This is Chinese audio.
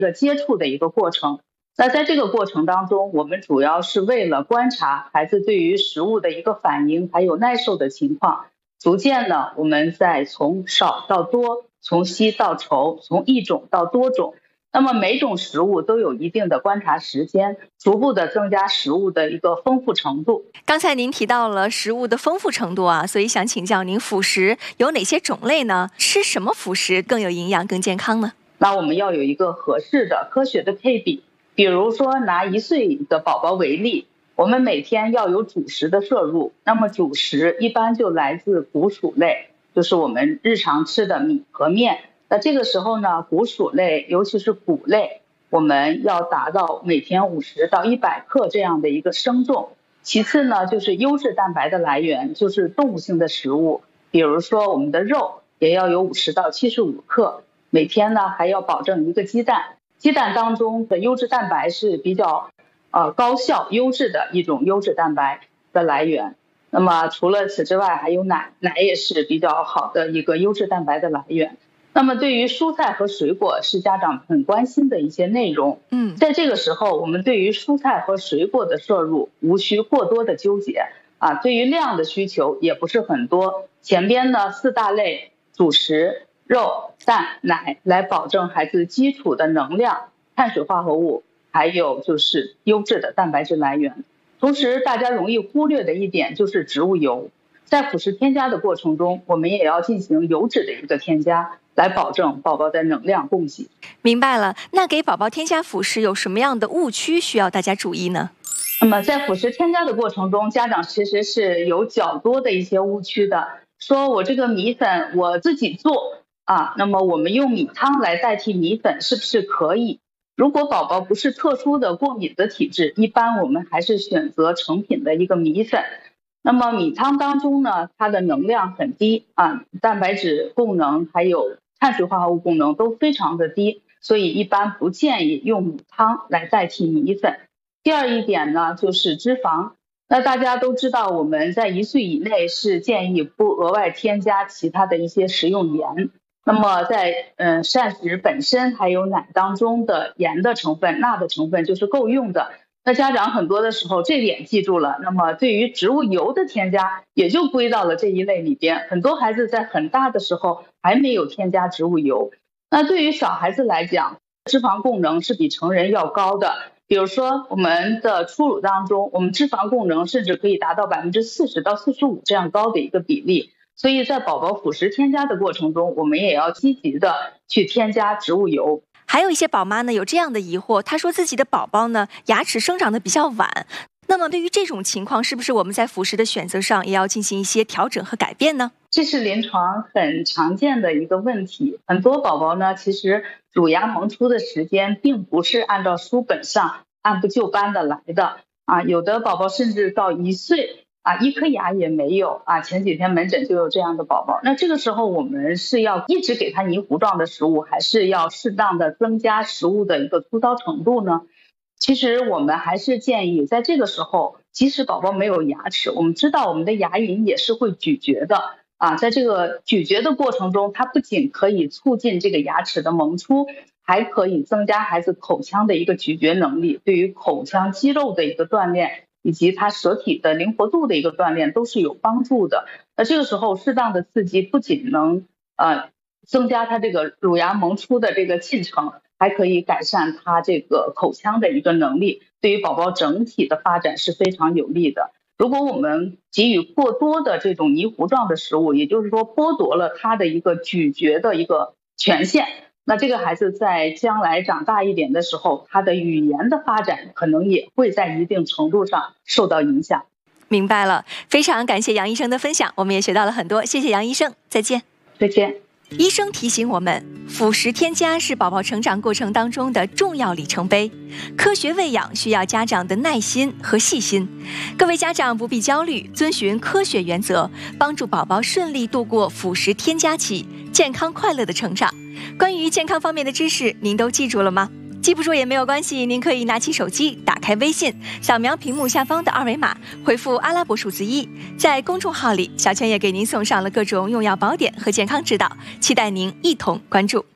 个接触的一个过程。那在这个过程当中，我们主要是为了观察孩子对于食物的一个反应，还有耐受的情况，逐渐呢，我们再从少到多，从稀到稠，从一种到多种。那么每种食物都有一定的观察时间，逐步的增加食物的一个丰富程度。 刚才您提到了食物的丰富程度啊，所以想请教您，辅食有哪些种类呢？吃什么辅食更有营养、更健康呢？ 那我们要有一个合适的、科学的配比。比如说拿1岁的宝宝为例，我们每天要有主食的摄入。那么主食一般就来自谷薯类，就是我们日常吃的米和面。那这个时候呢，谷薯类，尤其是谷类，我们要达到每天50到100克这样的一个生重。其次呢，就是优质蛋白的来源，就是动物性的食物，比如说我们的肉也要有50到75克。每天呢还要保证1个鸡蛋，鸡蛋当中的优质蛋白是比较高效优质的一种优质蛋白的来源。那么除了此之外，还有奶也是比较好的一个优质蛋白的来源。那么对于蔬菜和水果是家长很关心的一些内容。在这个时候，我们对于蔬菜和水果的摄入无需过多的纠结对于量的需求也不是很多。前边呢4大类主食肉、蛋、奶来保证孩子基础的能量、碳水化合物，还有就是优质的蛋白质来源。同时大家容易忽略的一点就是植物油，在辅食添加的过程中，我们也要进行油脂的一个添加，来保证宝宝的能量供给。 明白了，那给宝宝添加辅食有什么样的误区需要大家注意呢？ 那么在辅食添加的过程中，家长其实是有较多的一些误区的，说我这个米粉我自己做那么我们用米汤来代替米粉是不是可以？如果宝宝不是特殊的过敏的体质，一般我们还是选择成品的一个米粉。那么米汤当中呢，它的能量很低蛋白质功能还有碳水化合物功能都非常的低，所以一般不建议用米汤来代替米粉。第二一点呢，就是脂肪。那大家都知道，我们在1岁以内是建议不额外添加其他的一些食用盐。那么在膳食本身还有奶当中的盐的成分、钠的成分就是够用的。那家长很多的时候这点记住了，那么对于植物油的添加也就归到了这一类里边。很多孩子在很大的时候还没有添加植物油。那对于小孩子来讲，脂肪供能是比成人要高的。比如说我们的初乳当中，我们脂肪供能甚至可以达到40%到45%这样高的一个比例。所以在宝宝辅食添加的过程中，我们也要积极的去添加植物油。 还有一些宝妈呢有这样的疑惑，她说自己的宝宝呢牙齿生长的比较晚，那么对于这种情况，是不是我们在辅食的选择上也要进行一些调整和改变呢？ 这是临床很常见的一个问题。很多宝宝呢，其实乳牙萌出的时间并不是按照书本上按部就班的来的有的宝宝甚至到1岁1颗牙也没有前几天门诊就有这样的宝宝。那这个时候我们是要一直给他泥糊状的食物，还是要适当的增加食物的一个粗糙程度呢？其实我们还是建议在这个时候，即使宝宝没有牙齿，我们知道我们的牙龈也是会咀嚼的在这个咀嚼的过程中，它不仅可以促进这个牙齿的萌出，还可以增加孩子口腔的一个咀嚼能力，对于口腔肌肉的一个锻炼以及他舌体的灵活度的一个锻炼都是有帮助的。那这个时候适当的刺激不仅能增加他这个乳牙萌出的这个进程，还可以改善他这个口腔的一个能力，对于宝宝整体的发展是非常有利的。如果我们给予过多的这种泥糊状的食物，也就是说剥夺了他的一个咀嚼的一个权限，那这个孩子在将来长大一点的时候，他的语言的发展可能也会在一定程度上受到影响。 明白了，非常感谢杨医生的分享，我们也学到了很多，谢谢杨医生，再见。 再见。 医生提醒我们，辅食添加是宝宝成长过程当中的重要里程碑，科学喂养需要家长的耐心和细心。各位家长不必焦虑，遵循科学原则，帮助宝宝顺利度过辅食添加期，健康快乐的成长。关于健康方面的知识，您都记住了吗？记不住也没有关系，您可以拿起手机，打开微信，扫描屏幕下方的2维码，回复阿拉伯数字1。在公众号里，小圈也给您送上了各种用药宝典和健康指导，期待您一同关注。